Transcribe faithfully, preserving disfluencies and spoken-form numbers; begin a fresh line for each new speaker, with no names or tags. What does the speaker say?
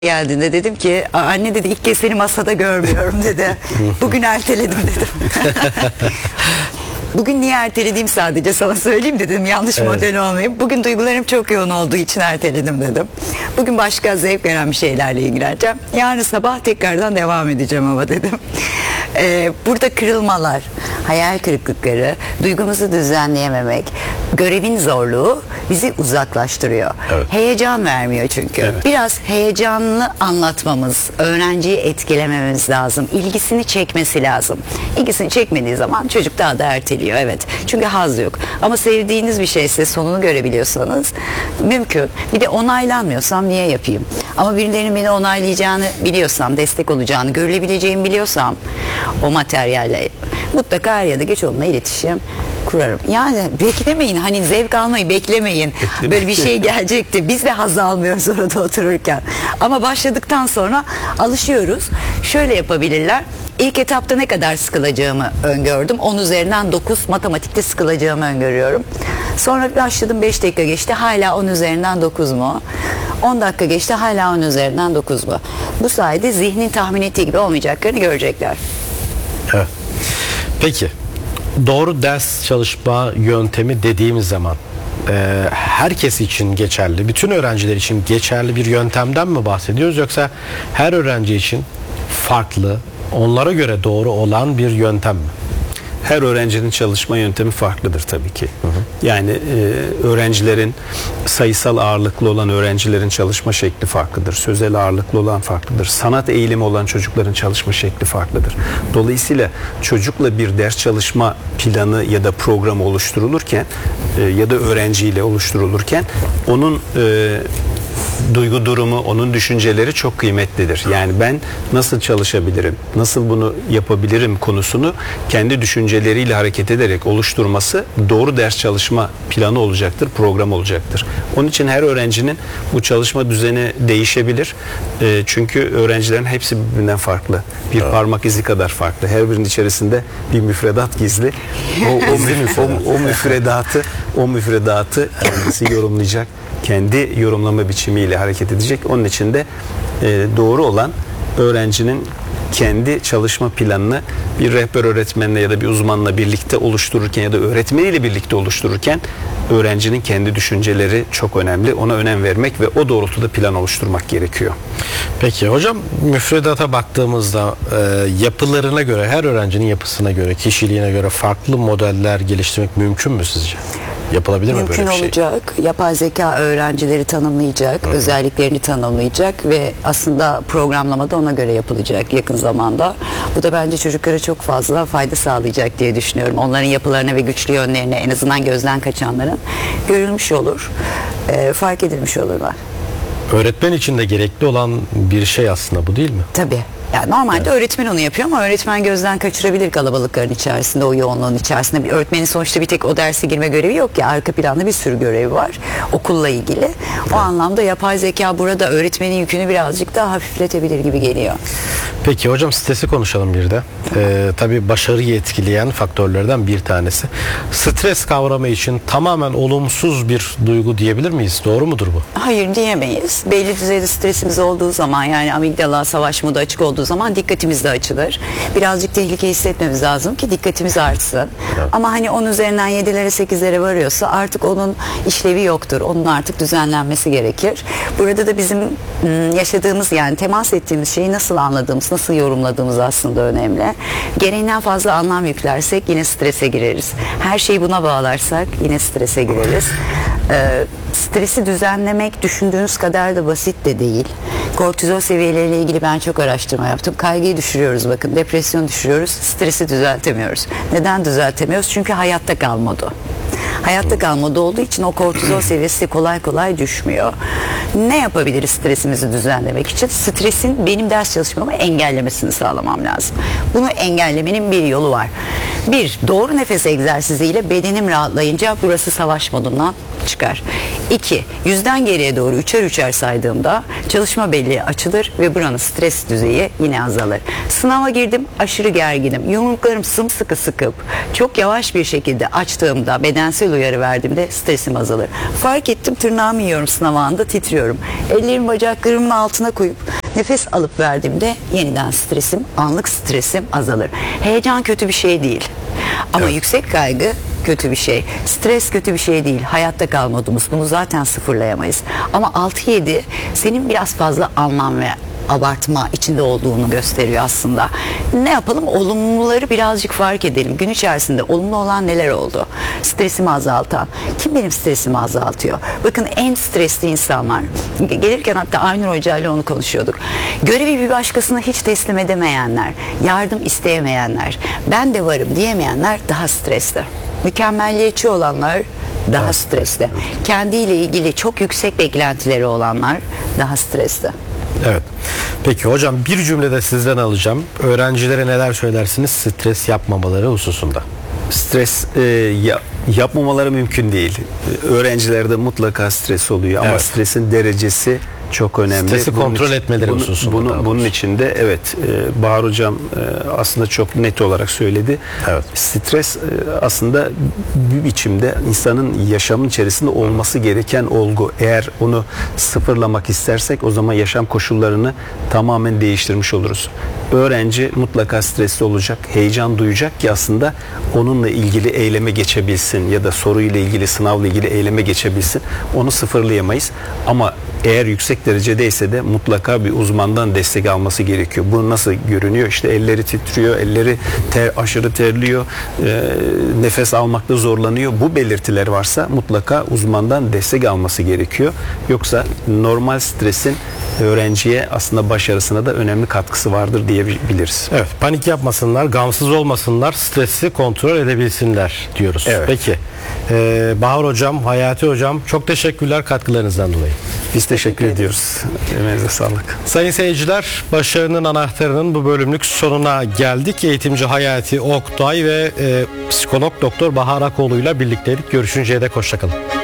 geldiğinde dedim ki anne dedi ilk kez seni masada görmüyorum dedi. Bugün erteledim dedim. Bugün niye ertelediğim sadece sana söyleyeyim dedim. Yanlış evet. model olmayayım. Bugün duygularım çok yoğun olduğu için erteledim dedim. Bugün başka zevk veren bir şeylerle ilgileneceğim. Yarın sabah tekrardan devam edeceğim ama dedim. Ee, burada kırılmalar, hayal kırıklıkları, duygumuzu düzenleyememek, görevin zorluğu bizi uzaklaştırıyor. Evet. Heyecan vermiyor çünkü. Evet. Biraz heyecanlı anlatmamız, öğrenciyi etkilememiz lazım. İlgisini çekmesi lazım. İlgisini çekmediği zaman çocuk daha da erteliyor. Evet. Çünkü haz yok. Ama sevdiğiniz bir şeyse, sonunu görebiliyorsanız mümkün. Bir de onaylanmıyorsam niye yapayım? Ama birilerinin beni onaylayacağını biliyorsam, destek olacağını, görülebileceğimi biliyorsam o materyalle mutlaka er ya da geç onunla iletişim kurarım. Yani beklemeyin, hani zevk almayı beklemeyin. Beklemeyin. Böyle bir şey gelecekti. Biz de haz almıyoruz orada otururken. Ama başladıktan sonra alışıyoruz. Şöyle yapabilirler. İlk etapta ne kadar sıkılacağımı öngördüm. on üzerinden dokuz, matematikte sıkılacağımı öngörüyorum. Sonra başladım, beş dakika geçti. Hala on üzerinden dokuz mu? on dakika geçti. Hala on üzerinden dokuz mu? Bu sayede zihnin tahmin ettiği gibi olmayacaklarını görecekler.
Evet. Peki. Doğru ders çalışma yöntemi dediğimiz zaman e, herkes için geçerli, bütün öğrenciler için geçerli bir yöntemden mi bahsediyoruz, yoksa her öğrenci için farklı, onlara göre doğru olan bir yöntem mi?
Her öğrencinin çalışma yöntemi farklıdır tabii ki. Hı hı. Yani e, öğrencilerin sayısal ağırlıklı olan öğrencilerin çalışma şekli farklıdır. Sözel ağırlıklı olan farklıdır. Sanat eğilimi olan çocukların çalışma şekli farklıdır. Dolayısıyla çocukla bir ders çalışma planı ya da programı oluşturulurken e, ya da öğrenciyle oluşturulurken onun e, duygu durumu, onun düşünceleri çok kıymetlidir. Yani ben nasıl çalışabilirim, nasıl bunu yapabilirim konusunu kendi düşünceleriyle hareket ederek oluşturması doğru ders çalışma planı olacaktır, program olacaktır. Onun için her öğrencinin bu çalışma düzeni değişebilir. E, çünkü öğrencilerin hepsi birbirinden farklı. Bir evet. parmak izi kadar farklı. Her birinin içerisinde bir müfredat gizli. O, o, o, o müfredatı, o müfredatı kendisi yorumlayacak. Kendi yorumlama biçimiyle hareket edecek. Onun için de e, doğru olan öğrencinin kendi çalışma planını bir rehber öğretmenle ya da bir uzmanla birlikte oluştururken ya da öğretmeniyle birlikte oluştururken öğrencinin kendi düşünceleri çok önemli. Ona önem vermek ve o doğrultuda plan oluşturmak gerekiyor.
Peki hocam, müfredata baktığımızda e, yapılarına göre, her öğrencinin yapısına göre, kişiliğine göre farklı modeller geliştirmek mümkün mü sizce? Yapılabilir mi
Mümkün
böyle bir şey?
olacak. Yapay zeka öğrencileri tanımlayacak, Hı-hı. özelliklerini tanımlayacak ve aslında programlama da ona göre yapılacak yakın zamanda. Bu da bence çocuklara çok fazla fayda sağlayacak diye düşünüyorum. Onların yapılarına ve güçlü yönlerine, en azından gözden kaçanların görülmüş olur, e, fark edilmiş olurlar.
Öğretmen için de gerekli olan bir şey aslında bu, değil mi?
Tabii. Yani normalde evet. öğretmen onu yapıyor ama öğretmen gözden kaçırabilir kalabalıkların içerisinde, o yoğunluğun içerisinde. Bir öğretmenin sonuçta bir tek o derse girme görevi yok ya, arka planda bir sürü görevi var okulla ilgili. Evet. O anlamda yapay zeka burada öğretmenin yükünü birazcık daha hafifletebilir gibi geliyor.
Peki hocam, stresi konuşalım bir de. Ee, tabii başarıyı etkileyen faktörlerden bir tanesi. Stres kavramı için tamamen olumsuz bir duygu diyebilir miyiz? Doğru mudur bu?
Hayır, diyemeyiz. Belli düzeyde stresimiz olduğu zaman, yani amigdala savaş modu açık olduğu zaman dikkatimiz de açılır. Birazcık tehlike hissetmemiz lazım ki dikkatimiz artsın. Evet. Ama hani on üzerinden yedilere sekizlere varıyorsa artık onun işlevi yoktur. Onun artık düzenlenmesi gerekir. Burada da bizim yaşadığımız, yani temas ettiğimiz şeyi nasıl anladığımız, nasıl yorumladığımız aslında önemli. Gereğinden fazla anlam yüklersek yine strese gireriz. Her şeyi buna bağlarsak yine strese gireriz. Ee, stresi düzenlemek düşündüğünüz kadar da basit de değil. Kortizol seviyeleriyle ilgili ben çok araştırma yaptım. Kaygıyı düşürüyoruz, bakın, depresyonu düşürüyoruz, stresi düzeltemiyoruz. Neden düzeltemiyoruz? Çünkü hayatta kal modu. Hayatta kal modu olduğu için o kortizol seviyesi kolay kolay düşmüyor. Ne yapabiliriz stresimizi düzenlemek için? Stresin benim ders çalışmamı engellemesini sağlamam lazım. Bunu engellemenin bir yolu var. Bir, doğru nefes egzersiziyle bedenim rahatlayınca burası savaş modundan çıkar. İki, yüzden geriye doğru üçer üçer saydığımda çalışma belleği açılır ve buranın stres düzeyi yine azalır. Sınava girdim, aşırı gerginim. Yumruklarım sımsıkı sıkıp çok yavaş bir şekilde açtığımda, bedensel uyarı verdiğimde stresim azalır. Fark ettim, tırnağımı yiyorum sınav anında, titriyorum. Ellerimi bacaklarımın altına koyup nefes alıp verdiğimde yeniden stresim, anlık stresim azalır. Heyecan kötü bir şey değil. Ama
Evet.
yüksek kaygı kötü bir şey. Stres kötü bir şey değil. Hayatta kal modumuz. Bunu zaten sıfırlayamayız. Ama altı yedi senin biraz fazla anlam ve abartma içinde olduğunu gösteriyor aslında. Ne yapalım? Olumluları birazcık fark edelim. Gün içerisinde olumlu olan neler oldu? Stresimi azaltan. Kim benim stresimi azaltıyor? Bakın en stresli insanlar. Gelirken hatta Aynur Hoca ile onu konuşuyorduk. Görevi bir başkasına hiç teslim edemeyenler, yardım isteyemeyenler, ben de varım diyemeyenler daha stresli. Mükemmelliyetçi olanlar daha stresli. Kendiyle ilgili çok yüksek beklentileri olanlar daha stresli.
Evet. Peki hocam, bir cümlede sizden alacağım. Öğrencilere neler söylersiniz stres yapmamaları hususunda?
Stres e, ya, yapmamaları mümkün değil. Öğrencilerde mutlaka stres oluyor ama
Evet.
stresin derecesi çok önemli.
Stresi
Bunun
kontrol
için-
etmeleri
bunu,
hususunda
bunu-
daha
bunun
doğrusu.
için de evet, e, Bahar Hocam e, aslında çok net olarak söyledi.
Evet.
Stres e, aslında bir biçimde insanın yaşamın içerisinde olması gereken olgu. Eğer onu sıfırlamak istersek o zaman yaşam koşullarını tamamen değiştirmiş oluruz. Öğrenci mutlaka stresli olacak, heyecan duyacak ki aslında onunla ilgili eyleme geçebilsin ya da soruyla ilgili, sınavla ilgili eyleme geçebilsin. Onu sıfırlayamayız ama eğer yüksek derecedeyse de mutlaka bir uzmandan destek alması gerekiyor. Bu nasıl görünüyor? İşte elleri titriyor, elleri ter, aşırı terliyor, e, nefes almakta zorlanıyor. Bu belirtiler varsa mutlaka uzmandan destek alması gerekiyor. Yoksa normal stresin öğrenciye aslında başarısına da önemli katkısı vardır diyebiliriz.
Evet, panik yapmasınlar, gamsız olmasınlar, stresi kontrol edebilsinler diyoruz.
Evet.
Peki, ee, Bahar Hocam, Hayati Hocam, çok teşekkürler katkılarınızdan dolayı.
Biz teşekkür ediyoruz. Emeğinize sağlık.
Sayın seyirciler, başarının anahtarının bu bölümlük sonuna geldik. Eğitimci Hayati Oktay ve e, psikolog doktor Bahar Akoğlu ile birlikteydik. Görüşünceye dek hoşçakalın.